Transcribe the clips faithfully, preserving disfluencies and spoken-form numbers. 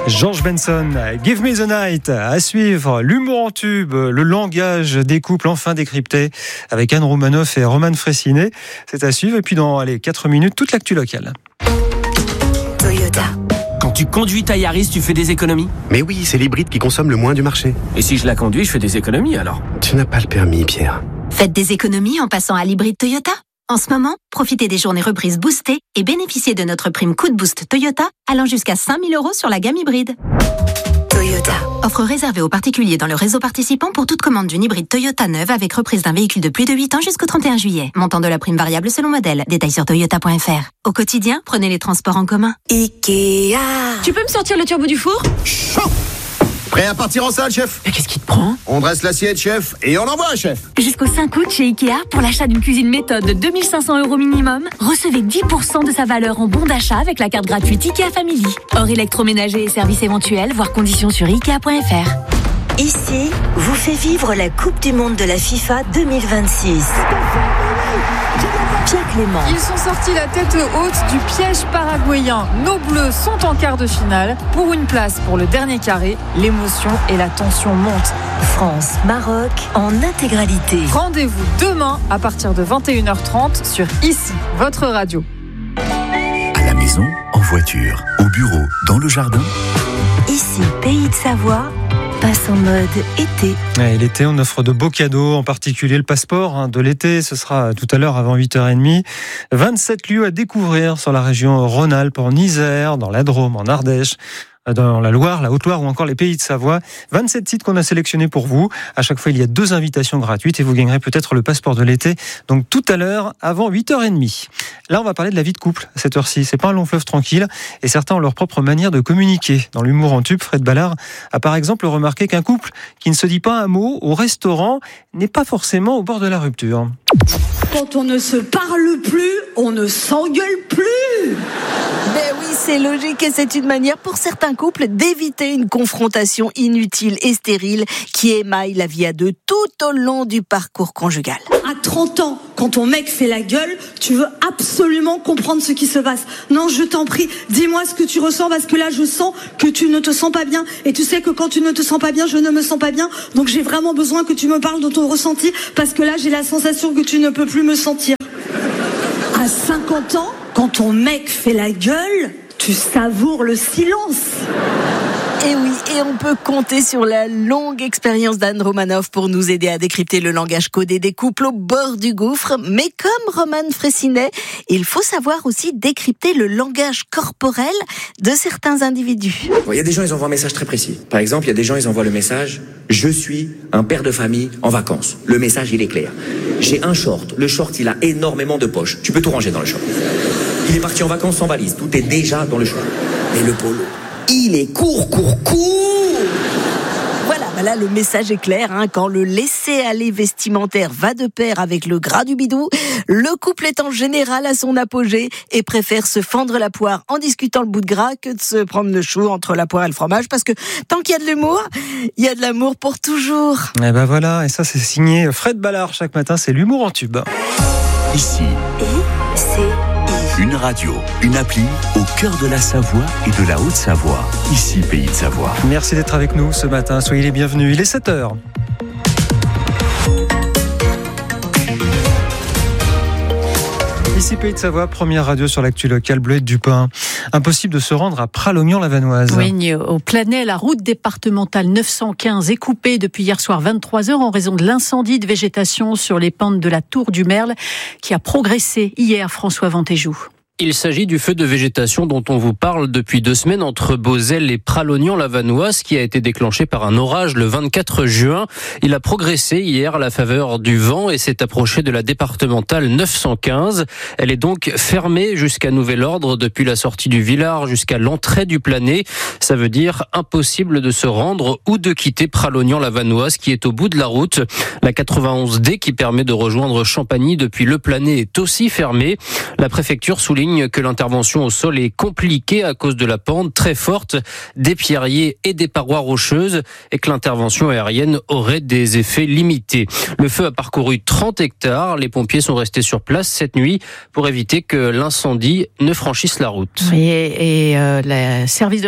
George Benson, Give Me the Night, à suivre, l'humour en tube, le langage des couples enfin décrypté avec Anne Roumanoff et Roman Fressinet. C'est à suivre et puis dans allez, quatre minutes, toute l'actu locale. Toyota. Quand tu conduis ta Yaris, tu fais des économies ? Mais oui, c'est l'hybride qui consomme le moins du marché. Et si je la conduis, je fais des économies alors ? Tu n'as pas le permis, Pierre. Faites des économies en passant à l'hybride Toyota. En ce moment, profitez des journées reprises boostées et bénéficiez de notre prime Coup de Boost Toyota allant jusqu'à cinq mille euros sur la gamme hybride. Toyota. Offre réservée aux particuliers dans le réseau participant pour toute commande d'une hybride Toyota neuve avec reprise d'un véhicule de plus de huit ans jusqu'au trente et un juillet. Montant de la prime variable selon modèle. Détails sur toyota point f r. Au quotidien, prenez les transports en commun. Ikea. Tu peux me sortir le turbo du four ? Chaud. Prêt à partir en salle, chef ? Mais qu'est-ce qui te prend ? On dresse l'assiette, chef, et on envoie, chef. Jusqu'au cinq août chez Ikea, pour l'achat d'une cuisine méthode de deux mille cinq cents euros minimum, recevez dix pour cent de sa valeur en bon d'achat avec la carte gratuite Ikea Family. Hors électroménager et services éventuels, voire conditions sur ikea point f r. Ici, vous fait vivre la Coupe du Monde de la FIFA deux mille vingt-six. Pierre Clément. Ils sont sortis la tête haute du piège paraguayen. Nos Bleus sont en quart de finale. Pour une place pour le dernier carré, l'émotion et la tension montent. France-Maroc en intégralité. Rendez-vous demain à partir de vingt et une heures trente sur Ici, votre radio. À la maison, en voiture, au bureau, dans le jardin. Ici, Pays de Savoie. Passe en mode été. Et l'été, on offre de beaux cadeaux, en particulier le passeport hein, de l'été. Ce sera tout à l'heure avant huit heures trente. vingt-sept lieux à découvrir sur la région Rhône-Alpes, en Isère, dans la Drôme, en Ardèche, dans la Loire, la Haute-Loire ou encore les Pays de Savoie. vingt-sept sites qu'on a sélectionnés pour vous. À chaque fois, il y a deux invitations gratuites et vous gagnerez peut-être le passeport de l'été. Donc tout à l'heure, avant huit heures trente. Là, on va parler de la vie de couple à cette heure-ci. C'est pas un long fleuve tranquille et certains ont leur propre manière de communiquer. Dans l'humour en tube, Fred Ballard a par exemple remarqué qu'un couple qui ne se dit pas un mot au restaurant n'est pas forcément au bord de la rupture. Quand on ne se parle plus, on ne s'engueule plus. Ben oui, c'est logique et c'est une manière pour certains couples d'éviter une confrontation inutile et stérile qui émaille la vie à deux tout au long du parcours conjugal. À trente ans, quand ton mec fait la gueule, tu veux absolument comprendre ce qui se passe. Non, je t'en prie, dis-moi ce que tu ressens parce que là, je sens que tu ne te sens pas bien. Et tu sais que quand tu ne te sens pas bien, je ne me sens pas bien. Donc j'ai vraiment besoin que tu me parles de ton ressenti parce que là, j'ai la sensation que tu ne peux plus me sentir. À cinquante ans, quand ton mec fait la gueule, tu savoures le silence. Et oui, et on peut compter sur la longue expérience d'Anne Roumanoff pour nous aider à décrypter le langage codé des couples au bord du gouffre. Mais comme Roman Fressinet, il faut savoir aussi décrypter le langage corporel de certains individus. Il y a des gens, ils envoient un message très précis. Par exemple, il y a des gens, ils envoient le message « Je suis un père de famille en vacances ». Le message, il est clair. J'ai un short. Le short, il a énormément de poches. Tu peux tout ranger dans le short. Il est parti en vacances sans valise. Tout est déjà dans le short. Mais le polo, il est court, court, court. Voilà, bah là le message est clair, hein, quand le laisser-aller vestimentaire va de pair avec le gras du bidou, le couple est en général à son apogée et préfère se fendre la poire en discutant le bout de gras que de se prendre le chou entre la poire et le fromage, parce que tant qu'il y a de l'humour, il y a de l'amour pour toujours. Et ben voilà, et ça c'est signé Fred Ballard chaque matin, c'est l'humour en tube. Ici, Et c'est une radio, une appli au cœur de la Savoie et de la Haute-Savoie. Ici, Pays de Savoie. Merci d'être avec nous ce matin. Soyez les bienvenus. Il est sept heures. Ici Pays de Savoie, première radio sur l'actu locale, Bleuette du Pin. Impossible de se rendre à Pralognan-la-Vanoise. Oui, au Planay, la route départementale neuf cent quinze est coupée depuis hier soir vingt-trois heures en raison de l'incendie de végétation sur les pentes de la Tour du Merle qui a progressé hier, François Ventéjou. Il s'agit du feu de végétation dont on vous parle depuis deux semaines entre Beauzelle et Pralognan-la-Vanoise qui a été déclenché par un orage le vingt-quatre juin. Il a progressé hier à la faveur du vent et s'est approché de la départementale neuf cent quinze. Elle est donc fermée jusqu'à nouvel ordre depuis la sortie du Villard jusqu'à l'entrée du Planay. Ça veut dire impossible de se rendre ou de quitter Pralognan-la-Vanoise qui est au bout de la route. La quatre-vingt-onze D qui permet de rejoindre Champagny depuis le Planay est aussi fermée. La préfecture souligne que l'intervention au sol est compliquée à cause de la pente très forte des pierriers et des parois rocheuses et que l'intervention aérienne aurait des effets limités. Le feu a parcouru trente hectares. Les pompiers sont restés sur place cette nuit pour éviter que l'incendie ne franchisse la route. Et, et euh, le service de la préfecture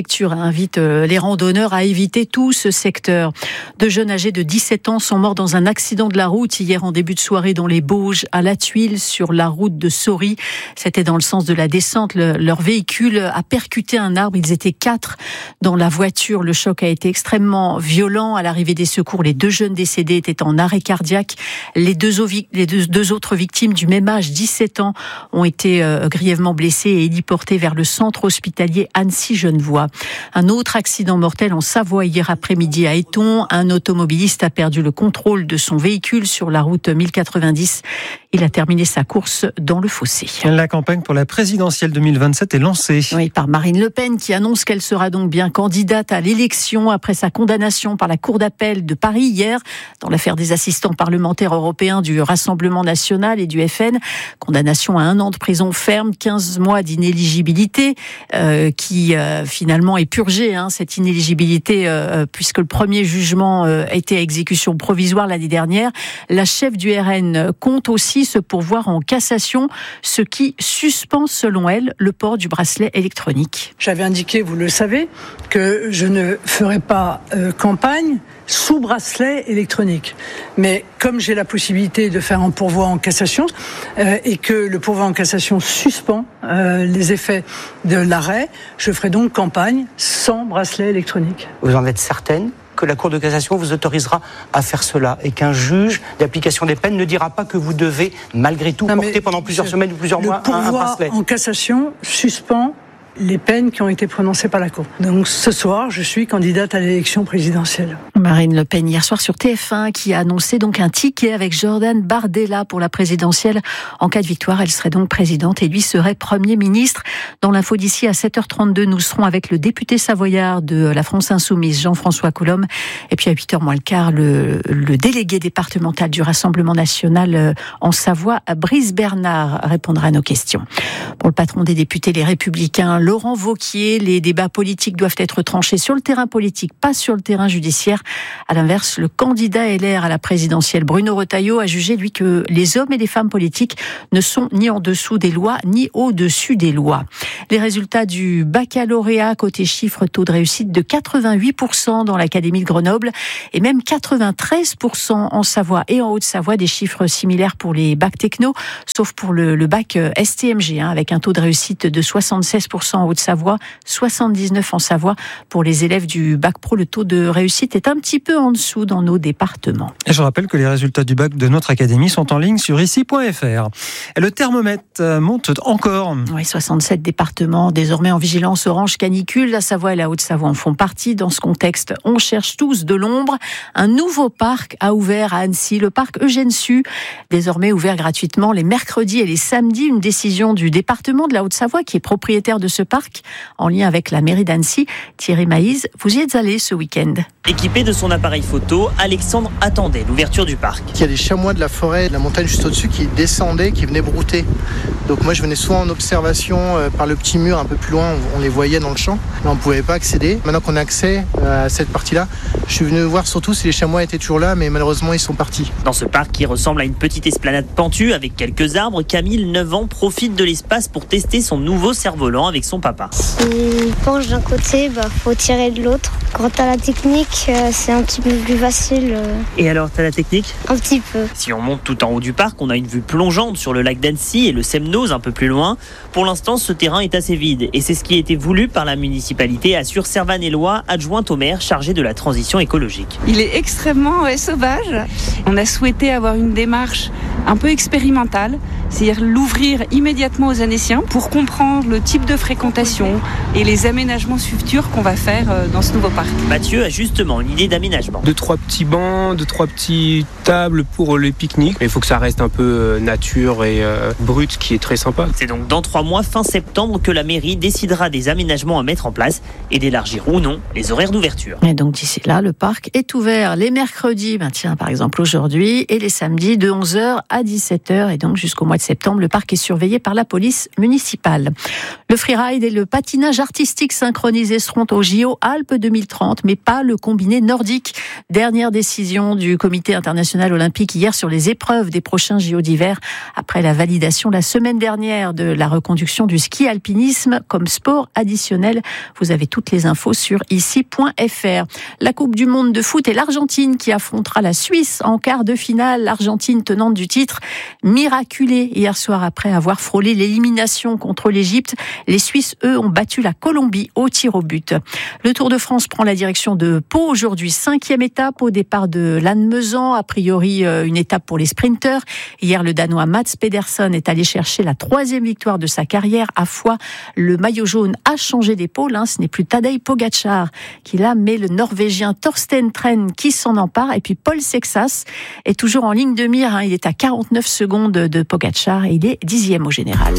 préfecture invite les randonneurs à éviter tout ce secteur. Deux jeunes âgés de dix-sept ans sont morts dans un accident de la route hier en début de soirée dans les Bauges, à La Tuile, sur la route de Saury. C'était dans le sens de la descente. Le, leur véhicule a percuté un arbre. Ils étaient quatre dans la voiture. Le choc a été extrêmement violent. À l'arrivée des secours, les deux jeunes décédés étaient en arrêt cardiaque. Les deux, les deux, deux autres victimes du même âge, dix-sept ans, ont été euh, grièvement blessées et héliportées vers le centre hospitalier Annecy-Genevois. Un autre accident mortel en Savoie hier après-midi à Éton. Un automobiliste a perdu le contrôle de son véhicule sur la route mille quatre-vingt-dix. Il a terminé sa course dans le fossé. La campagne pour la présidentielle deux mille vingt-sept est lancée. Oui, par Marine Le Pen qui annonce qu'elle sera donc bien candidate à l'élection après sa condamnation par la Cour d'appel de Paris hier dans l'affaire des assistants parlementaires européens du Rassemblement national et du F N. Condamnation à un an de prison ferme, quinze mois d'inéligibilité euh, qui euh, finalement est purgée, hein, cette inéligibilité euh, puisque le premier jugement euh, était à exécution provisoire l'année dernière. La chef du R N compte aussi se pourvoir en cassation, ce qui suspend selon elle le port du bracelet électronique. J'avais indiqué, vous le savez, que je ne ferai pas euh, campagne sous bracelet électronique. Mais comme j'ai la possibilité de faire un pourvoi en cassation euh, et que le pourvoi en cassation suspend euh, les effets de l'arrêt, je ferai donc campagne sans bracelet électronique. Vous en êtes certaine ? Que la Cour de cassation vous autorisera à faire cela et qu'un juge d'application des peines ne dira pas que vous devez malgré tout non, porter pendant plusieurs je, semaines ou plusieurs mois un, un bracelet. Le pourvoi en cassation suspend les peines qui ont été prononcées par la Cour. Donc ce soir, je suis candidate à l'élection présidentielle. Marine Le Pen hier soir sur T F un qui a annoncé donc un ticket avec Jordan Bardella pour la présidentielle. En cas de victoire, elle serait donc présidente et lui serait Premier ministre. Dans l'info d'ici à sept heures trente-deux, nous serons avec le député savoyard de la France Insoumise, Jean-François Coulombe. Et puis à huit heures moins le quart, le, le délégué départemental du Rassemblement national en Savoie, Brice Bernard, répondra à nos questions. Pour le patron des députés, les Républicains, Laurent Wauquiez, les débats politiques doivent être tranchés sur le terrain politique, pas sur le terrain judiciaire. À l'inverse, le candidat L R à la présidentielle, Bruno Retailleau, a jugé, lui, que les hommes et les femmes politiques ne sont ni en dessous des lois, ni au-dessus des lois. Les résultats du baccalauréat, côté chiffres, taux de réussite de quatre-vingt-huit pour cent dans l'Académie de Grenoble et même quatre-vingt-treize pour cent en Savoie et en Haute-Savoie, des chiffres similaires pour les bacs techno, sauf pour le, le bac S T M G, hein, avec un taux de réussite de soixante-seize pour cent en Haute-Savoie, soixante-dix-neuf pour cent en Savoie. Pour les élèves du bac pro, le taux de réussite est un petit peu en dessous dans nos départements. Et je rappelle que les résultats du bac de notre académie sont en ligne sur ici point f r. Et le thermomètre monte encore. Oui, soixante-sept départements désormais en vigilance orange canicule. La Savoie et la Haute-Savoie en font partie. Dans ce contexte, on cherche tous de l'ombre. Un nouveau parc a ouvert à Annecy, le parc Eugène Sue, désormais ouvert gratuitement les mercredis et les samedis. Une décision du département de la Haute-Savoie qui est propriétaire de ce parc en lien avec la mairie d'Annecy. Thierry Maïz, vous y êtes allé ce week-end. Équipé de son appareil photo, Alexandre attendait l'ouverture du parc. Il y a des chamois de la forêt, de la montagne juste au-dessus qui descendaient, qui venaient brouter. Donc moi je venais souvent en observation euh, par le petit mur un peu plus loin, on les voyait dans le champ, mais on ne pouvait pas accéder. Maintenant qu'on a accès euh, à cette partie-là, je suis venu voir surtout si les chamois étaient toujours là, mais malheureusement ils sont partis. Dans ce parc qui ressemble à une petite esplanade pentue avec quelques arbres, Camille, neuf ans, profite de l'espace pour tester son nouveau cerf-volant avec son papa. Si on penche d'un côté, bah, faut tirer de l'autre. Quant à la technique, euh, c'est un petit peu plus facile. Euh... Et alors, t'as la technique ? Un petit peu. Si on monte tout en haut du parc, on a une vue plongeante sur le lac d'Annecy et le Semnoz un peu plus loin. Pour l'instant, ce terrain est assez vide et c'est ce qui a été voulu par la municipalité, assure Servane Éloi, adjointe au maire chargée de la transition écologique. Il est extrêmement ouais, sauvage. On a souhaité avoir une démarche un peu expérimentale, c'est-à-dire l'ouvrir immédiatement aux Annéciens pour comprendre le type de fréquentation et les aménagements futurs qu'on va faire dans ce nouveau parc. Mathieu a justement une idée d'aménagement. Deux, trois petits bancs, deux, trois petites tables pour les pique-niques. Il faut que ça reste un peu nature et euh, brut, ce qui est très sympa. C'est donc dans trois mois, fin septembre, que la mairie décidera des aménagements à mettre en place et d'élargir ou non les horaires d'ouverture. Et donc d'ici là, le parc est ouvert les mercredis, ben tiens, par exemple aujourd'hui, et les samedis de onze heures à dix-sept heures. Et donc jusqu'au mois de septembre, le parc est surveillé par la police municipale. Le freeride et le patinage artistique synchronisé seront au J O Alpes deux mille trente, mais pas le combiné nordique. Dernière décision du Comité international olympique hier sur les épreuves des prochains J O d'hiver, après la validation la semaine dernière de la reconduction du ski alpinisme comme sport additionnel. Vous avez toutes les infos sur ici point f r. La Coupe du monde de foot et l'Argentine qui affrontera la Suisse en quart de finale. L'Argentine tenante du titre, miraculée hier soir après avoir frôlé l'élimination contre l'Égypte. Les Suisses, eux, ont battu la Colombie au tir au but. Le Tour de France prend la direction de Pau aujourd'hui. Cinquième étape au départ de Lannemezan. A priori, une étape pour les sprinteurs. Hier, le Danois Mats Pedersen est allé chercher la troisième victoire de sa carrière. À Foix, le maillot jaune a changé d'épaule. Hein. Ce n'est plus Tadej Pogačar qui l'a, mais le Norvégien Thorsten Tren qui s'en empare. Et puis Paul Sexas est toujours en ligne de mire. Hein. Il est à quarante-neuf secondes de Pogačar et il est dixième au général.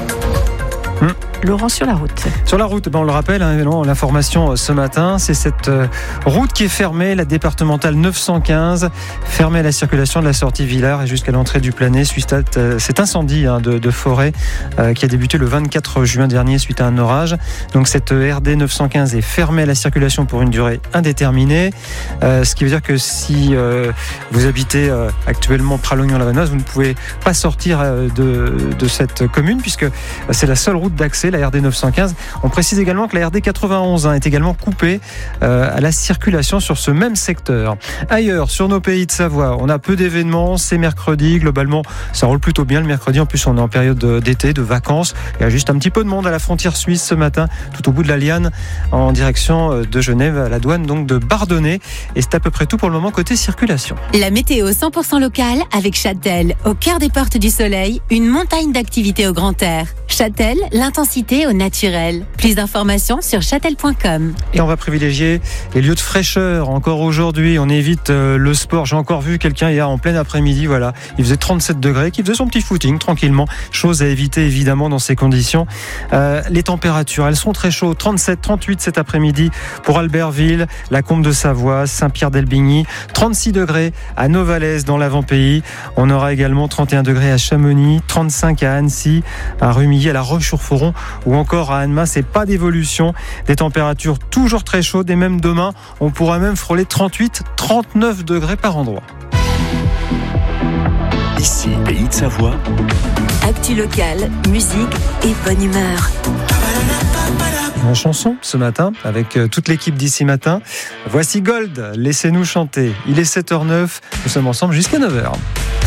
Hum. Laurent, sur la route. Sur la route, ben on le rappelle, hein, l'information ce matin, c'est cette euh, route qui est fermée, la départementale neuf cent quinze, fermée à la circulation de la sortie Villars et jusqu'à l'entrée du Planet, suite à euh, cet incendie hein, de, de forêt euh, qui a débuté le vingt-quatre juin dernier suite à un orage. Donc cette R D neuf cent quinze est fermée à la circulation pour une durée indéterminée, euh, ce qui veut dire que si euh, vous habitez euh, actuellement Pralognan-la-Vanoise, vous ne pouvez pas sortir euh, de, de cette commune puisque c'est la seule route d'accès, la R D neuf cent quinze. On précise également que la R D quatre-vingt-onze hein, est également coupée euh, à la circulation sur ce même secteur. Ailleurs, sur nos pays de Savoie, on a peu d'événements, c'est mercredi, globalement ça roule plutôt bien le mercredi, en plus on est en période d'été, de vacances, il y a juste un petit peu de monde à la frontière suisse ce matin, tout au bout de la Liane, en direction de Genève, à la douane donc de Bardonnay, et c'est à peu près tout pour le moment côté circulation. La météo cent pour cent locale avec Châtel, au cœur des portes du soleil, une montagne d'activités au grand air. Châtel, l'intensité au naturel. Plus d'informations sur châtel point com. Et on va privilégier les lieux de fraîcheur encore aujourd'hui. On évite euh, le sport. J'ai encore vu quelqu'un hier en plein après-midi. Voilà, il faisait trente-sept degrés, qui faisait son petit footing tranquillement. Chose à éviter évidemment dans ces conditions. Euh, les températures, elles sont très chaudes. trente-sept, trente-huit cet après-midi pour Albertville, la Combe de Savoie, Saint-Pierre-d'Elbigny. trente-six degrés à Novalaise dans l'avant-pays. On aura également trente et un degrés à Chamonix, trente-cinq à Annecy, à Rumilly, à La Roche-sur-Foron ou encore à Annemasse. C'est pas d'évolution. Des températures toujours très chaudes et même demain, on pourra même frôler trente-huit, trente-neuf degrés par endroit. Ici, Pays de Savoie. Actu locale, musique et bonne humeur. En chanson ce matin avec toute l'équipe d'ici matin. Voici Gold, laissez-nous chanter. Il est sept heures zéro neuf, nous sommes ensemble jusqu'à neuf heures.